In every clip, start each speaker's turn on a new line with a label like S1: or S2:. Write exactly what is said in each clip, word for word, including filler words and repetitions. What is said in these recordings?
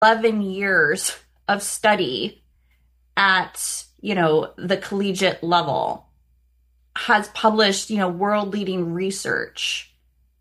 S1: eleven years of study at, you know, the collegiate level, has published, you know, world leading research.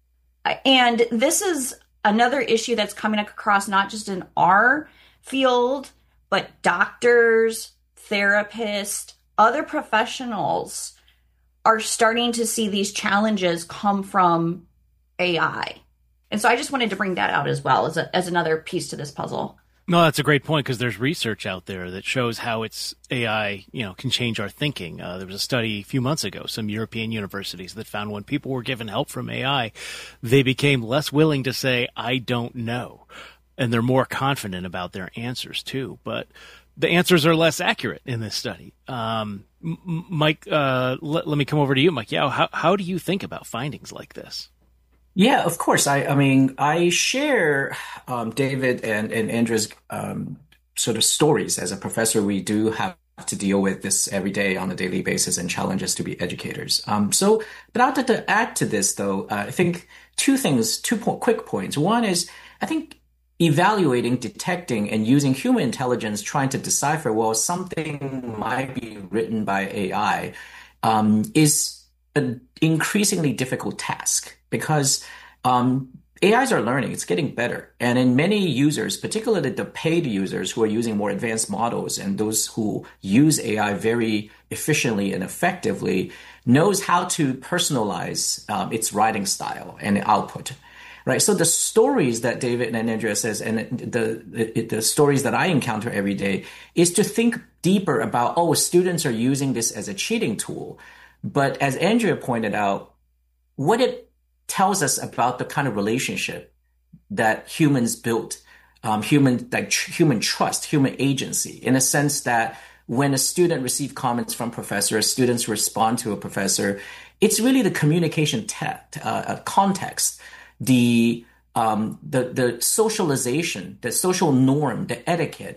S1: And this is another issue that's coming across not just in our field, but doctors, therapists, other professionals are starting to see these challenges come from A I. And so I just wanted to bring that out as well as, a, as another piece to this puzzle.
S2: No, that's a great point, because there's research out there that shows how it's A I, you know, can change our thinking. Uh, there was a study a few months ago, some European universities, that found when people were given help from A I, they became less willing to say, I don't know. And they're more confident about their answers, too. But the answers are less accurate in this study. Um, Mike, uh, let, let me come over to you, Mike. Yeah, how, how do you think about findings like this?
S3: Yeah, of course. I, I mean, I share um, David and, and Andrea's um, sort of stories. As a professor, we do have to deal with this every day on a daily basis and challenges to be educators. Um, so, but I wanted to add to this, though, uh, I think two things, two po- quick points. One is, I think evaluating, detecting, and using human intelligence, trying to decipher, well, something might be written by A I, um, is an increasingly difficult task, because um, A Is are learning, it's getting better. And in many users, particularly the paid users who are using more advanced models and those who use A I very efficiently and effectively, knows how to personalize um, its writing style and output. Right. So the stories that David and Andrea says, and the, the the stories that I encounter every day, is to think deeper about, oh, students are using this as a cheating tool. But as Andrea pointed out, what it tells us about the kind of relationship that humans built, um, human like tr- human trust, human agency, in a sense that when a student receives comments from professors, students respond to a professor, it's really the communication te- uh, context. The, um, the, the socialization, the social norm, the etiquette.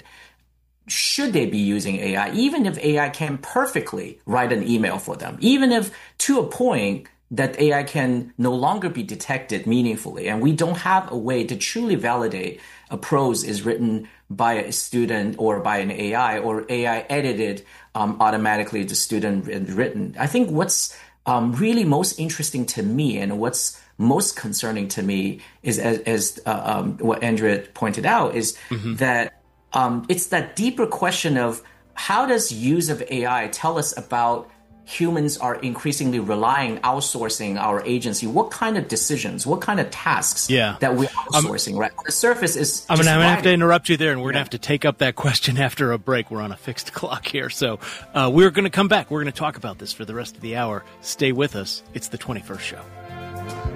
S3: Should they be using A I? Even if A I can perfectly write an email for them, even if to a point that A I can no longer be detected meaningfully, and we don't have a way to truly validate a prose is written by a student or by an A I, or A I edited um, automatically the student written. I think what's um, really most interesting to me, and what's most concerning to me, is as, as uh, um, what Andrea pointed out, is mm-hmm. that um, it's that deeper question of how does use of A I tell us about humans are increasingly relying, outsourcing our agency? What kind of decisions, what kind of tasks
S2: yeah.
S3: that we're outsourcing, um, right? On the surface is
S2: I'm
S3: just
S2: going to have to interrupt you there, and we're
S3: yeah.
S2: going to have to take up that question after a break. We're on a fixed clock here. So uh, we're going to come back. We're going to talk about this for the rest of the hour. Stay with us. It's the twenty-first Show.